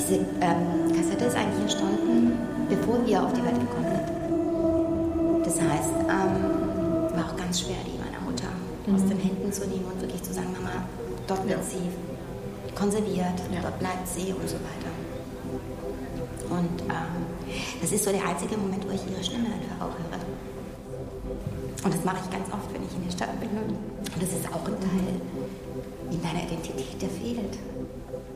Diese Kassette ist eigentlich entstanden, bevor wir auf die Welt gekommen sind. Das heißt, war auch ganz schwer, die meiner Mutter aus den Händen zu nehmen und wirklich zu sagen, Mama, dort wird sie konserviert, dort bleibt sie und so weiter. Und das ist so der einzige Moment, wo ich ihre Stimme einfach auch höre. Und das mache ich ganz oft, wenn ich in der Stadt bin. Und das ist auch ein Teil in meiner Identität, der fehlt.